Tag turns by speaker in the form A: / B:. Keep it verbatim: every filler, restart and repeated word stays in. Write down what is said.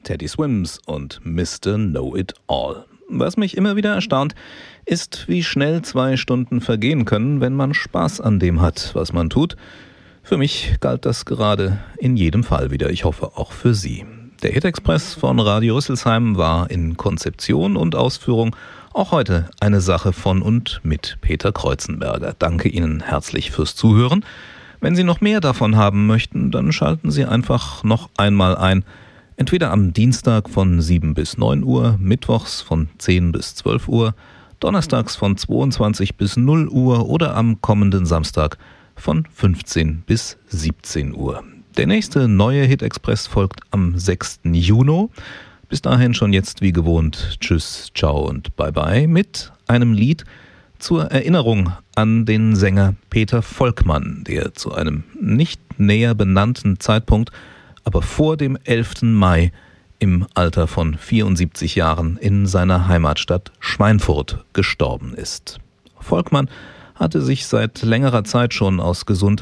A: Teddy Swims und Mister Know-It-All. Was mich immer wieder erstaunt, ist, wie schnell zwei Stunden vergehen können, wenn man Spaß an dem hat, was man tut. Für mich galt das gerade in jedem Fall wieder. Ich hoffe auch für Sie. Der Hit-Express von Radio Rüsselsheim war in Konzeption und Ausführung auch heute eine Sache von und mit Peter Kreuzenberger. Danke Ihnen herzlich fürs Zuhören. Wenn Sie noch mehr davon haben möchten, dann schalten Sie einfach noch einmal ein. Entweder am Dienstag von sieben bis neun Uhr, mittwochs von zehn bis zwölf Uhr, donnerstags von zweiundzwanzig bis null Uhr oder am kommenden Samstag von fünfzehn bis siebzehn Uhr. Der nächste neue Hit-Express folgt am sechsten Juni. Bis dahin schon jetzt wie gewohnt Tschüss, Ciao und Bye-Bye mit einem Lied zur Erinnerung an den Sänger Peter Volkmann, der zu einem nicht näher benannten Zeitpunkt, aber vor dem elften Mai im Alter von vierundsiebzig Jahren in seiner Heimatstadt Schweinfurt gestorben ist. Volkmann hatte sich seit längerer Zeit schon aus Gesundheit